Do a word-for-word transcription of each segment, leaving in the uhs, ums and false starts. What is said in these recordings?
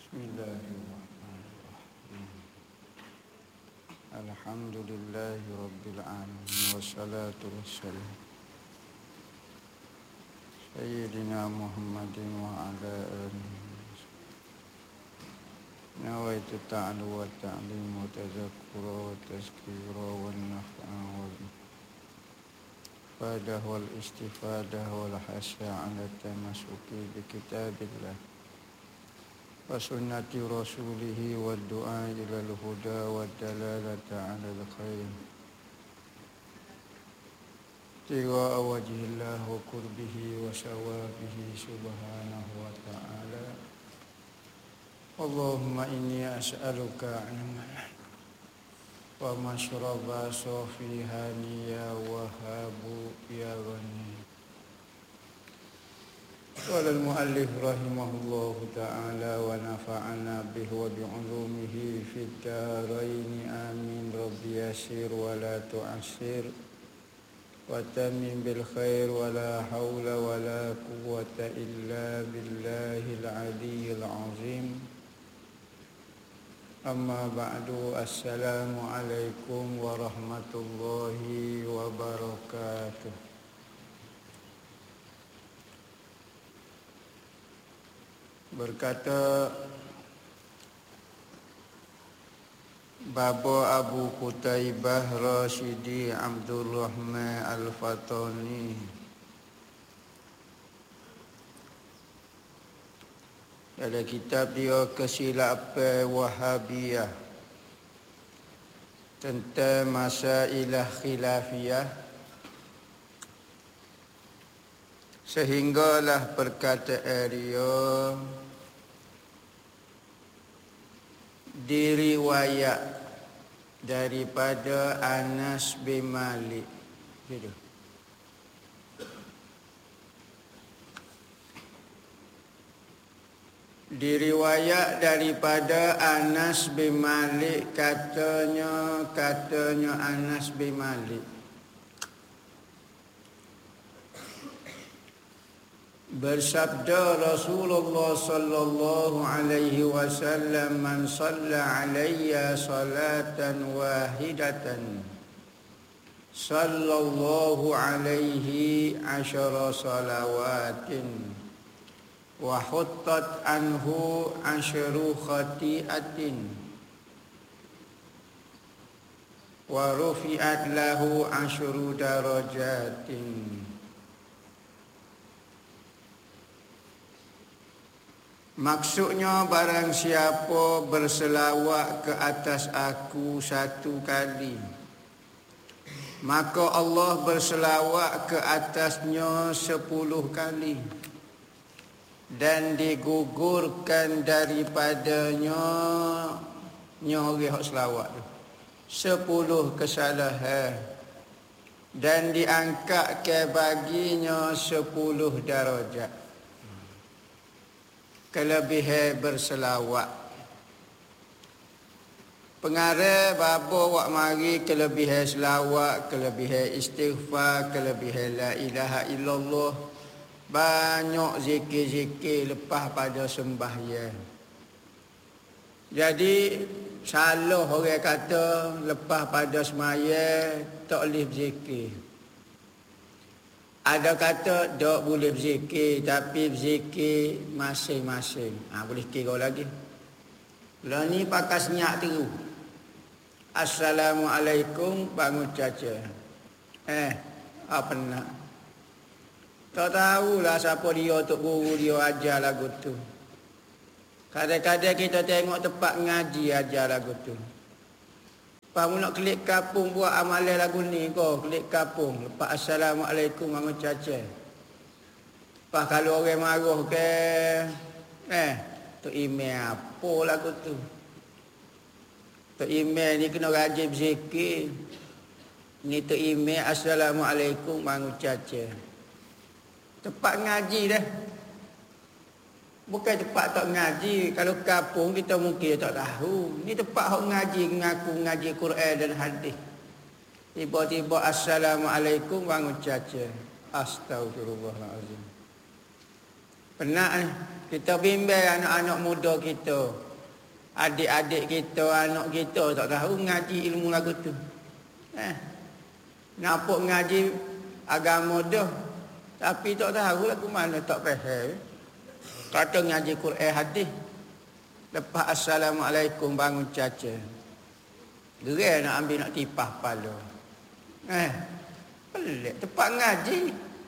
Bismillahirrahmanirrahim. Alhamdulillahi Rabbil Alamin. Wassalatu wassalam Sayyidina Muhammadin wa ala alihi. Nawaitu ta'alu wa ta'lim wa tazakkura wa tazkira wa naf'a wal ifadah wal istifadah wal hasya ala tamasuki bi kitabillah wa sunnati rasulihi wa du'a ila al-huda wa dalalata ala al-khair tiwa wajhillah wa qurbihi wa sawabihi subhanahu wa ta'ala. Allahumma inni as'aluka ilman wa mashraba safiha ya wahabu ya ghani. Qala al-muallif rahimahullahu ta'ala wa nafa'ana bihi wa bi'ulumihi fid darain amin. Rabbi yassir wa la tu'assir wa tamim bil khair wa la hawla wa la quwwata illa billahil aliyyil azim. Amma ba'du. Assalamu alaikum warahmatullahi wabarakatuh. Berkata Baba Abu Qutaibah Rashidi Abdul Rahman Al-Fatani dalam kitab dia Kesilapan Wahabiyah tentang masailah khilafiyah, sehinggalah perkataan dia diriwayat daripada Anas bin Malik. Gitu. Diriwayat daripada Anas bin Malik, katanya katanya Anas bin Malik bersabda Rasulullah sallallahu alaihi wasallam, man shalla alayya salatan wahidatan sallallahu alaihi asyara salawatin wa huttat anhu asyru khati'atin wa rufi'at lahu asyru darajatin. Maksudnya, barang siapa berselawat ke atas aku satu kali, maka Allah berselawat ke atasnya sepuluh kali, dan digugurkan daripadanya nyori hak selawat tu sepuluh kesalahan, dan diangkat ke baginya sepuluh darajat. Kelebihan berselawat. Pengarah baba wak mari kelebihan selawat, kelebihan istighfar, kelebihan la ilaha illallah. Banyak zikir-zikir lepas pada sembahyang. Jadi salah orang kata lepas pada sembahyang tak boleh berzikir. Ada kata tak boleh berzikir, tapi berzikir masing-masing. Ha, boleh kira lagi. Lah ni pakai senyak teru. Assalamualaikum bangun caca. Eh, apa nak? Tak tahulah siapa dia, tok guru dia ajar lagu tu. Kadang-kadang kita tengok tempat ngaji ajar lagu tu. Lepas mu nak klik kapung buat amalan lagu ni kau, klik kapung. Lepas Assalamualaikum bangun caca. Lepas kalau orang marah ke, eh, tu email apa lagu tu. Tu email ni kena rajin berzikir. Ni tu email Assalamualaikum bangun caca. Tempat ngaji dah. Bukan tempat tak ngaji. Kalau kapung kita mungkin tak tahu. Ni tempat hok ngaji, ngaku ngaji Quran dan hadis. Tiba-tiba Assalamualaikum bangun caca. Astagfirullahalazim. Penat ni. Kita bimbang anak-anak muda kita. Adik-adik kita, anak kita tak tahu ngaji ilmu lagu tu. Eh. Nampak ngaji agama dah. Tapi tak tahu lagu mana, tak faham. Kata ngaji Quran hadis. Lepas Assalamualaikum bangun caca. Gerai nak ambil nak tipah kepala. Eh. Pelik. Tempat ngaji.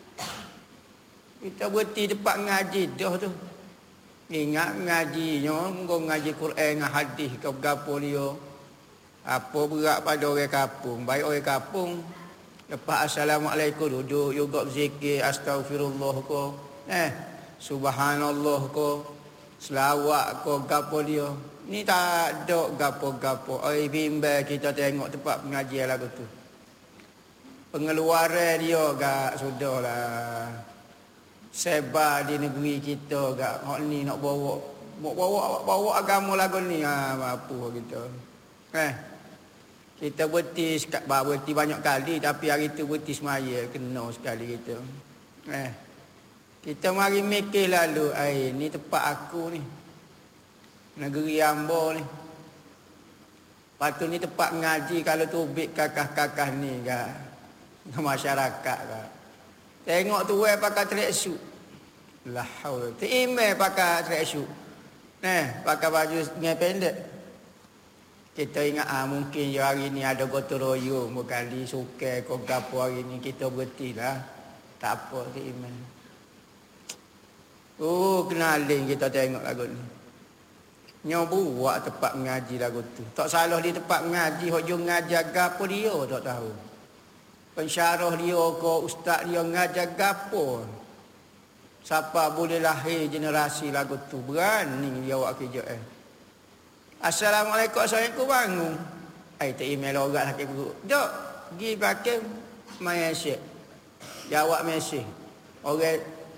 Kita berhenti tempat ngaji dah tu. Ingat ngajinya, mungkin ngaji Quran dengan hadis ke berapa dia. Apa berat pada orang kampung. Baik orang kampung. Lepas Assalamualaikum duduk juga berzikir Astaghfirullah ko. Eh. Subhanallah ko. Selawat ko gapo dia. Ni tak ada gapo-gapo. Oi bimbang kita tengok tempat pengajian lagu tu. Pengeluaran dia gak sudahlah. Sebar di negeri kita gak hok ni nak bawa nak bawa bawa agama lagu ni ha apa kita. Eh. Kita berhenti berhenti banyak kali tapi hari tu berhenti semaya kena sekali kita. Eh. Kita mari mikir lalu, ai ni tempat aku ni. Negeri hamba ni. Patut ni tempat ngaji kalau tubik kakak-kakak ni gak masyarakat gak. Tengok tu weh pakai tracksuit. La haul. Tiimeh pakai tracksuit. Nah, pakai baju dengan pendek. Kita ingat ah mungkin ya hari ni ada gotong royong berkali suka kau gapo hari ni kita berhentilah. Tak apa tiimeh. Oh, kenalin kita tengok lagu ni. Nyo buat tempat mengaji lagu tu. Tak salah di tempat mengaji, hujung ngajar gapo dia tak tahu. Pensyarah dia ke ustaz dia ngajar gapo. Siapa boleh lahir generasi lagu tu berani dia awak kerja eh. Assalamualaikum assalamualaikum bangun. Ai tak email orang sakit perut. Dok, pergi pakai mesej. Jawab mesej. Orang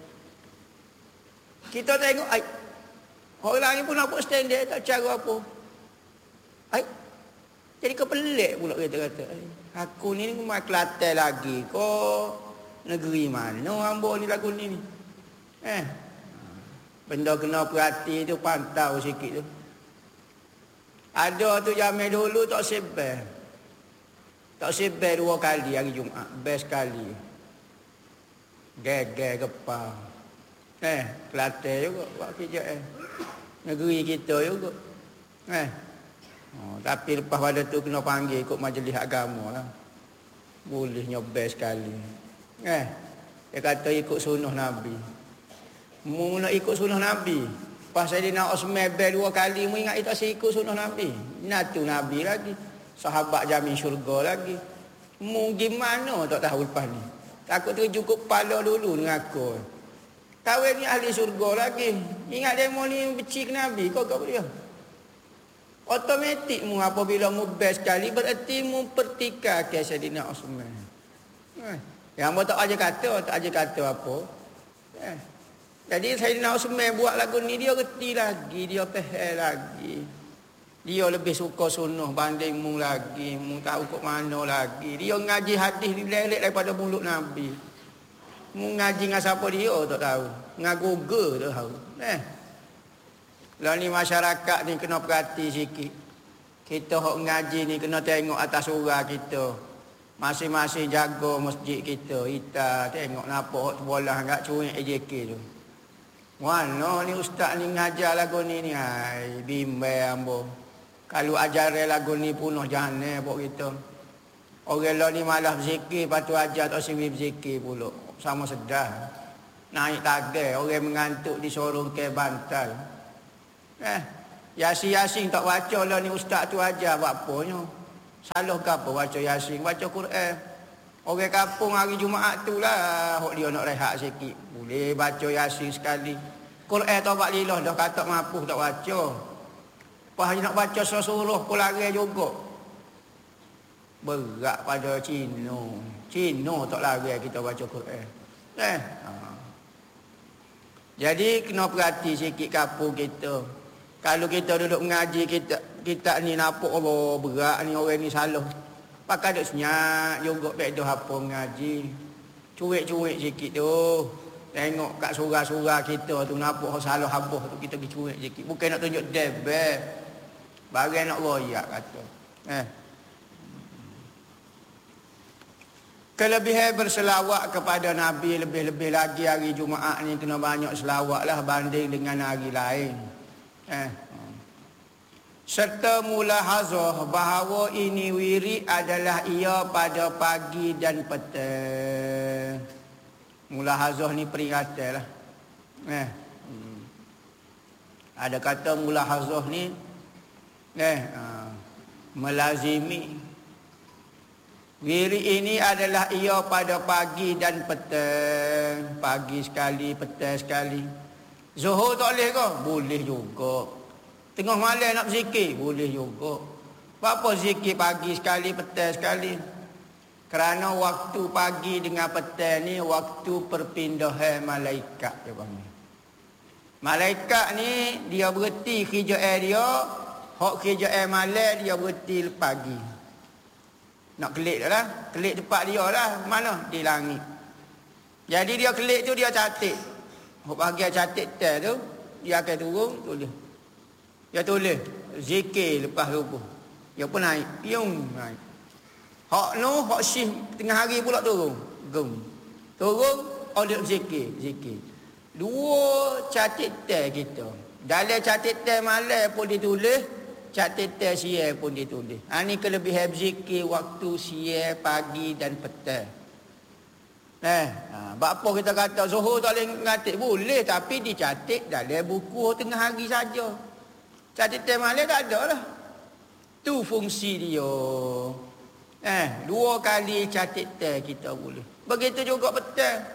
kita tengok ai orang lain pun nampak standard tak cara apa. Ai jadi kepelik pula kita kata. Aku ni memang Kelantan lagi. Kau negeri mana hamba ni lagu ni ni? Eh. Benda kena perhati tu pantau sikit tu. Ada tu zaman dulu tak sebar. Tak sebar dua kali hari Jumaat. Best kali. Geger kepal. Eh, Kelantan juga buat kerja eh. Negeri kita juga. Eh. Oh, tapi lepas pada tu kena panggil ikut majlis agama lah. Bolehnya best sekali. Eh, dia kata ikut sunnah Nabi. Mu nak ikut sunnah Nabi. Pas saya nak Osman bel dua kali, mu ingat tak saya ikut sunnah Nabi. Natu Nabi lagi. Sahabat jamin syurga lagi. Mu gimana tak tahu lepas ni. Takut tu cukup kepala dulu dengan aku. Kahwin ni ahli syurga lagi. Ingat demo ni benci ke Nabi, kau kau dia. Automatik mu apabila mu best sekali berarti mu pertikaikan Saidina Osman. Eh, yang apa tak aja kata, tak aja kata apa. Eh. Jadi Saidina Osman buat lagu ni dia reti lagi, dia faham lagi. Dia lebih suka sunnah banding mu lagi, mu tahu kok mana lagi. Dia ngaji hadis dilelek daripada mulut Nabi. Mu ngaji dengan siapa dia tak tahu. Dengan Google tak tahu. Eh. Lah ni masyarakat ni kena perhati sikit. Kita hok ngaji ni kena tengok atas surah kita. Masing-masing jaga masjid kita. Kita tengok nampak hok bola enggak cuik A J K tu. Mana ni ustaz ni ngajar lagu ni ni. Hai bimbang ambo. Kalau ajaran lagu ni punuh jahannam buat kita. Orang lah ni malah berzikir patu ajar tak sini berzikir pula. Sama sedar. Naik tagar orang mengantuk di sorong ke bantal. Eh, Yasin-Yasin tak baca lah ni ustaz tu ajar buat apanya. Salah ke apa baca Yasin, baca Quran. Orang kampung hari Jumaat tu lah hok dia nak rehat sikit. Boleh baca Yasin sekali. Quran tak buat lilah dah kata mampu tak baca. Pas nak baca surah pun lari juga. Berat pada Cina. Cina tak lari kita baca Quran. Eh. Ha. Jadi kena perhati sikit kampung kita. Kalau kita duduk mengaji, kita kita ni nampak Allah berat ni orang ni salah. Pakai duk senyap juga pek dah apa mengaji. Cuik-cuik sikit tu. Tengok kat surah-surah kita tu nampak salah habis tu kita pergi curi sikit. Bukan nak tunjuk debel. Barang nak royak kata. Eh. Kelebihan berselawat kepada Nabi lebih-lebih lagi hari Jumaat ni kena banyak selawat lah banding dengan hari lain. Eh. Serta mulahazah bahawa ini wirid adalah ia pada pagi dan petang. Mulahazah ni peringatan lah. Eh. Hmm. Ada kata mulahazah ni eh uh, melazimi. Wirid ini adalah ia pada pagi dan petang. Pagi sekali, petang sekali. Zuhur tak boleh ke? Boleh juga. Tengah malam nak berzikir? Boleh juga. Apa zikir pagi sekali, petang sekali? Kerana waktu pagi dengan petang ni waktu perpindahan malaikat dia panggil. Malaikat ni dia berhenti kerjaan dia, hak kerjaan malam dia berhenti pagi. Nak kelik dah lah, kelik tempat dia lah, mana? Di langit. Jadi dia kelik tu dia catat. Hak bahagian catat tel tu dia akan turun tulis. Dia tulis zikir lepas subuh. Dia pun naik, piung naik. Hak nu, hak syih tengah hari pula turun. Gum. Turun, order zikir, zikir. Dua catatan kita. Dalam catatan malam pun ditulis, catatan siang pun ditulis. Ha ni kelebihan zikir waktu siang, pagi dan petang. Eh, ha, apa kita kata Zuhur tak boleh ngatik? Boleh, tapi dicatat dalam buku tengah hari saja. Catatan malam tak ada lah. Tu fungsi dia. Eh, dua kali catatan kita boleh. Begitu juga petang.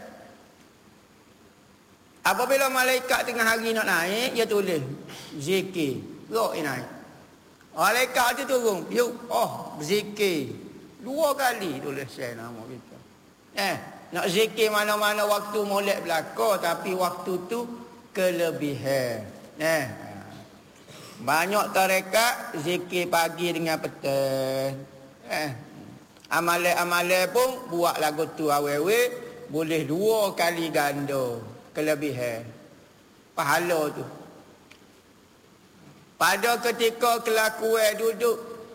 Apabila malaikat tengah hari nak naik, dia tulis zikir. Roh naik. Malaikat tu turun. Yuk, oh, zikir. Dua kali tulis saya nama kita. Eh, nak zikir mana-mana waktu molek belaka, tapi waktu tu kelebihan. Eh, banyak tarekat zikir pagi dengan petang. Eh, amalan-amalan pun buat lagu tu awe-awe boleh dua kali ganda kelebihan pahala tu. Pada ketika kelakuan duduk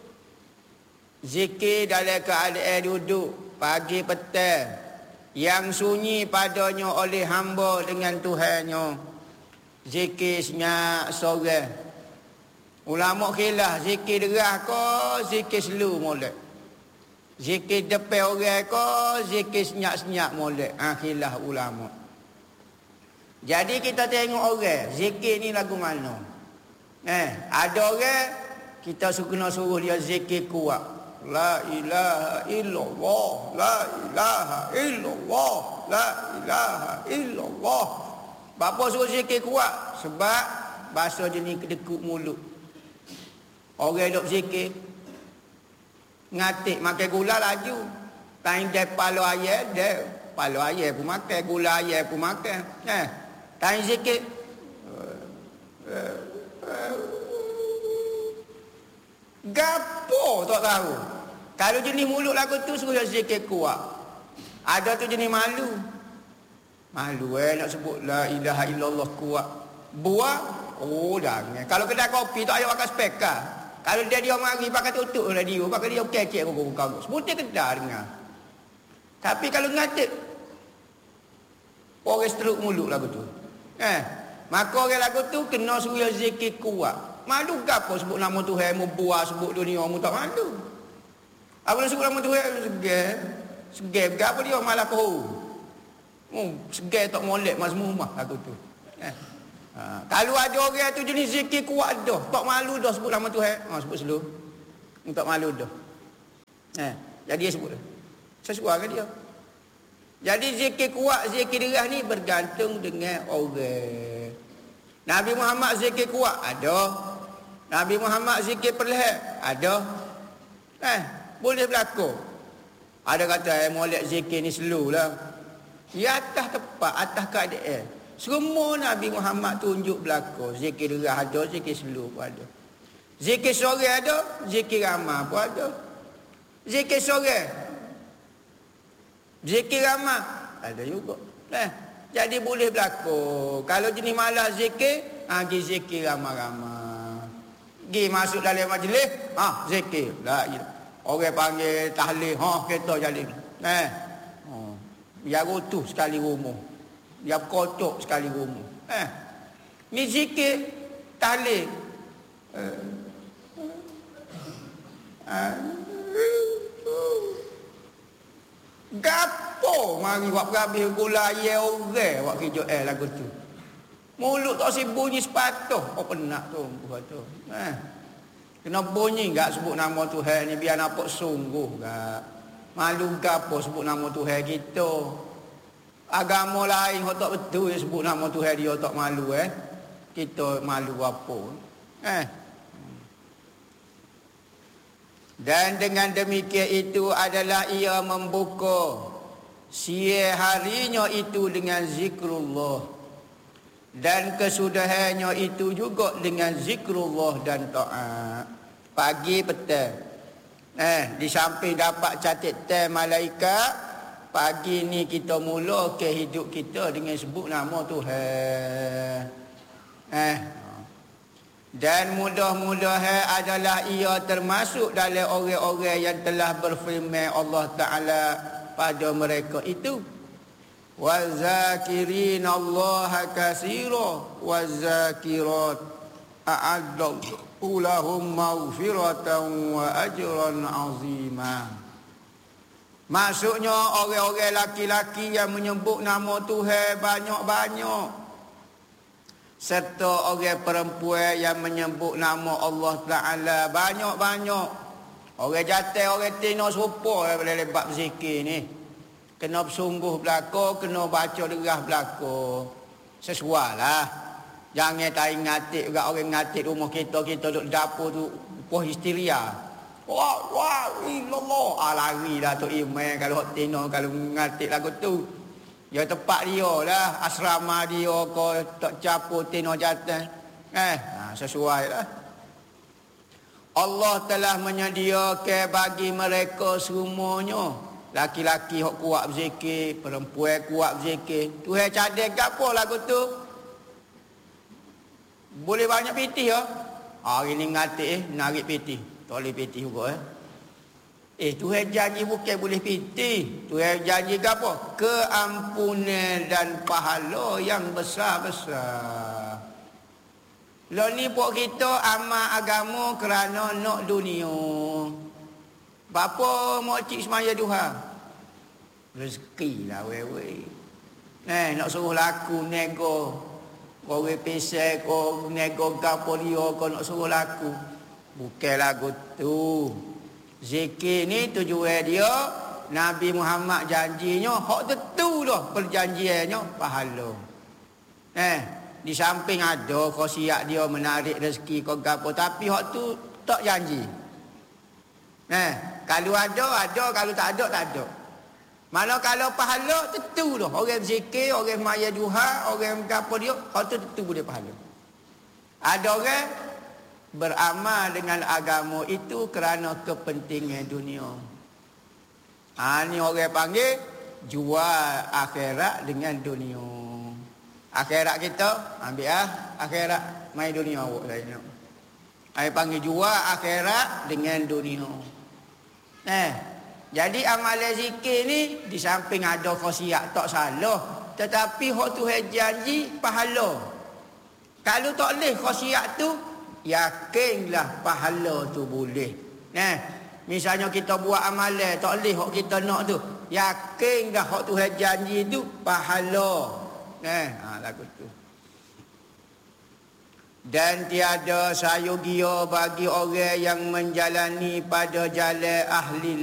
zikir dalam keadaan duduk pagi petang yang sunyi padanya oleh hamba dengan Tuhannya, zikir senyap sorang. Ulama khilaf zikir derah ke zikir slow molek. Zikir depan orang ke zikir senyap-senyap molek. Ha, khilaf ulama. Jadi kita tengok orang zikir ni lagu mana. Eh, ada orang kita kena suruh dia zikir kuat. La ilaha illallah, la ilaha illallah, la ilaha illallah. Bapa suruh zikir kuat sebab bahasa jenis kedekut mulut. Orang duk zikir ngatik makan gula laju. Tain dia palo ayat dia, palo ayat pun makan, gula ayat pun makan. Eh, tain zikir gapo tak tahu. Kalau jenis mulut lagu tu suruh zikir kuat. Ada tu jenis malu. Malu eh nak sebut la ilaha illallah kuat. Buat oh jangan. Kalau kedai kopi tak payah pakai speaker. Kalau dia dia mari pakai tutup radio, pakai dia kecek kau-kau. Sebutnya kedai dengar. Tapi kalau ngatik orang struk mulut lagu tu. Eh, maka orang lagu tu kena suruh zikir kuat. Malu gapo sebut nama Tuhan mu buat sebut dunia mu tak malu. Apa sebut nama Tuhan segar. Segar gapo dia malah kau. Oh, segar tak molek mas rumah lagu tu. Eh. Ha, kalau ada orang tu jenis zikir kuat dah, tak malu dah sebut nama Tuhan. Ha, sebut slow. Tak malu dah. Eh, jadi dia sebut. Sesuai dengan dia. Jadi zikir kuat, zikir derah ni bergantung dengan orang. Nabi Muhammad zikir kuat ada. Nabi Muhammad zikir perlahan ada. Eh, boleh berlaku. Ada kata eh, molek zikir ni slow lah. Di atas tepat, atas keadaan. Semua Nabi Muhammad tunjuk belakang. Zikir derah ada, zikir slow pun ada. Zikir sore ada, zikir ramah pun ada. Zikir sore, zikir ramah ada juga. Eh, Jadi boleh berlaku. Kalau jenis malas zikir, ha, pergi zikir ramai-ramai. Pergi masuk dalam majlis, ha, zikir. La ilah. Orang panggil tahlil, ha, kereta jalan. Eh. Oh. Biar utuh sekali rumah. Biar kotok sekali rumah. Eh. Ni zikir, tahlil. Eh. Uh. Gapo mari buat habis gula ye orang buat kerja eh lagu tu. Mulut tak si bunyi sepatah. Oh penak tu buat tu. Eh. Kena bunyi enggak sebut nama Tuhan ni biar nampak sungguh gak. Malu gapo sebut nama Tuhan kita. Agama lain hok tak betul sebut nama Tuhan dia tak malu eh. Kita malu apa? Eh. Dan dengan demikian itu adalah ia membuka siang harinya itu dengan zikrullah. Dan kesudahannya itu juga dengan zikrullah dan taat. Pagi petang. Eh, di samping dapat catatan malaikat, pagi ni kita mula ke hidup kita dengan sebut nama Tuhan. Eh, dan mudah-mudahan adalah ia termasuk dalam orang-orang yang telah berfirman Allah Ta'ala pada mereka itu. وَالذَّاكِرِينَ اللَّهَ كَثِيرًا وَالذَّاكِرَاتِ أَعَدَّ اللَّهُ لَهُم مَغْفِرَةً وَأَجْرًا عَظِيمًا. Maksudnya orang-orang laki-laki yang menyebut nama Tuhan banyak-banyak, serta orang perempuan yang menyebut nama Allah Ta'ala banyak-banyak. Orang jatuh, orang tino serupa dalam bab zikir ni. Kena bersungguh belaka, kena baca derah belaka. Sesuai lah. Jangan tak ngatik juga orang ngatik rumah kita, kita duduk dapur tu, puas histeria. Wah, wah, ilallah. Ah, lari lah tu imam kalau tino, kalau ngatik lagu tu. Ya tempat dia lah, asrama dia kau tak capur tino jatuh. Eh, ha, sesuai lah. Allah telah menyediakan bagi mereka semuanya. Laki-laki hok kuat berzikir, perempuan kuat berzikir. Tuhan cadang gapo lagu tu? Boleh banyak pitih ya. Hari ni ngatik eh, narik pitih. Tak boleh pitih juga eh. Eh, Tuhan janji bukan boleh pitih. Tuhan janji apa? Keampunan dan pahala yang besar-besar. Lalu ni buat kita amal agama kerana nak dunia. Bapa mocik semaya duha. Rezeki lah wewe. Eh, nak suruh laku nego. Kau pesek, kau nego gapo dia, kau nak suruh laku. Bukan lagu tu. Zikir ni tujuan dia Nabi Muhammad janjinya hak tentu dah perjanjiannya pahala. Eh, di samping ada khasiat dia menarik rezeki kau gapo, tapi hak tu tak janji. Eh, kalau ada ada, kalau tak ada tak ada. Malah kalau pahala tentu dah orang zikir, orang maya duha, orang gapo dia hak tu tentu boleh pahala. Ada orang beramal dengan agama itu kerana kepentingan dunia. Ha, ni orang panggil jual akhirat dengan dunia. Akhirat kita ambil ah, akhirat mai dunia awak lain. Ai panggil jual akhirat dengan dunia. Eh, jadi amalan zikir ni di samping ada khasiat tak salah, tetapi hak Tuhan janji pahala. Kalau tak leh khasiat tu, yakinlah pahala tu boleh. Nah, misalnya kita buat amalan tak leh hak kita nak tu, yakin dah hak Tuhan janji tu pahala. Nah, ha, lagu tu. Dan tiada sayogia bagi orang yang menjalani pada jalan ahli